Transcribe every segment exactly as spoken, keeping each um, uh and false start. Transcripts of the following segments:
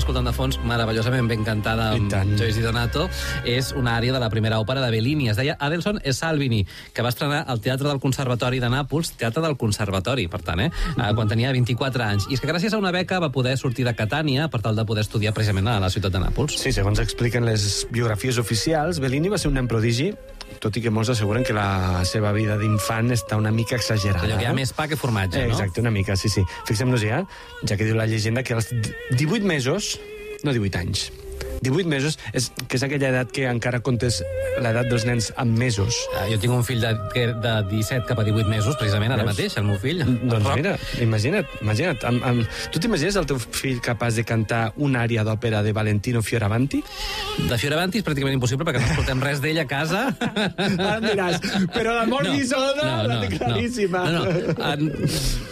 escoltant de fons, meravellosament ben cantada amb Joyce Di Donato, és una àrea de la primera òpera de Bellini. Es deia Adelson e Salvini, que va estrenar al Teatre del Conservatori de Nàpols, Teatre del Conservatori, per tant, eh? Uh, quan tenia vint-i-quatre anys. I és que gràcies a una beca va poder sortir de Catània per tal de poder estudiar precisament a la ciutat de Nàpols. Sí, segons expliquen les biografies oficials, Bellini va ser un nen prodigi, tot i que molts asseguren que la seva vida d'infant està una mica exagerada. Allò que hi ha més pa que formatge, no? Exacte, una mica, sí, sí. Fixem-nos ja, ja que diu la llegenda que als divuit mesos, no divuit anys, divuit mesos, és, que és aquella edat que encara comptes l'edat dels nens amb mesos. Ah, jo tinc un fill de, de disset cap a divuit mesos, precisament, ara mateix, el meu fill. Doncs mira, imagina't, imagina't. Amb, amb... Tu t'imagines el teu fill capaç de cantar una ària d'òpera de Valentino Fioravanti? De Fioravanti és pràcticament impossible, perquè no escoltem res d'ell a casa. Ara em diràs, però l'amor no, d'Isolda no, no, la té claríssima. No, no, no. En...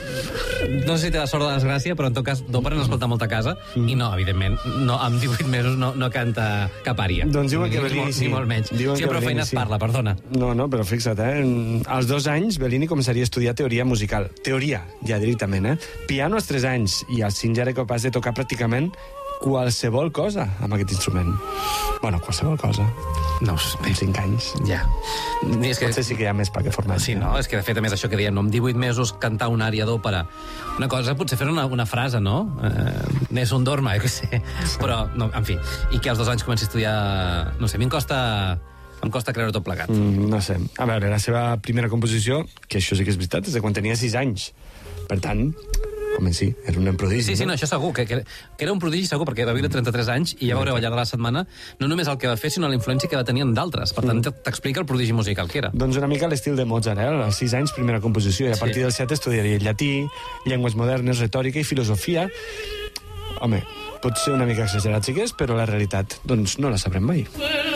No sé si té la sort de la desgràcia, però en tot cas d'òpera n'escolta molta casa, mm. i no, evidentment, no, amb divuit mesos no, no canta cap ària. Doncs diuen que ni, Bellini ni, sí. Ni molt menys. Diuen sí, però feina es sí. parla, perdona. No, no, però fixa't, eh? Als dos anys, Bellini començaria a estudiar teoria musical. Teoria, ja directament, eh? Piano als tres anys, i als cinc ja era capaç de tocar pràcticament qualsevol cosa amb aquest instrument. Bueno, qualsevol cosa. No, amb cinc anys. Ja. És que... Potser sí que hi ha més pa que formatge. Sí, no? És que de fet, a més, això que diem, no? Amb divuit mesos cantar una ària d'òpera. Una cosa, potser fer una, una frase, no? Eh, N'és un dorma, jo què sé. Sí. Però, no, en fi, i que als dos anys comenci a estudiar... No sé, a mi em costa... Em costa creure tot plegat. Mm, no sé. A veure, la seva primera composició, que això sí que és veritat, és de quan tenia sis anys. Per tant, home, sí, era un nen prodigi. Sí, sí, no, això segur, que, que, que era un prodigi segur, perquè va viure trenta-tres anys i ja veureu al llarg de la setmana no només el que va fer, sinó la influència que va tenir en d'altres. Per tant, t'explica el prodigi musical que era. Doncs una mica l'estil de Mozart, eh? Als sis anys, primera composició, i a partir sí. dels set estudiaria llatí, llengües modernes, retòrica i filosofia. Home, pot ser una mica exagerat, sí que és, però la realitat, doncs, no la sabrem mai.